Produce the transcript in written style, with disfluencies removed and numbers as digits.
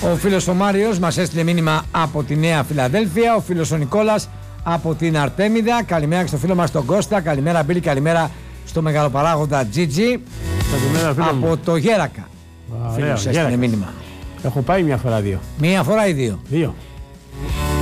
Ο φίλος ο Μάριος μας έστειλε μήνυμα από τη Νέα Φιλαδέλφια. Ο φίλος ο Νικόλας από την Αρτέμιδα. Καλημέρα και στο φίλο μας τον Κώστα. Καλημέρα Μπίλη, καλημέρα στο μεγαλοπαράγοντα Τζίτζι. Από το Γέρακα. Φίλος έστειλε μήνυμα. Έχω πάει μια φορά 2. Μία φορά ή 2. 2.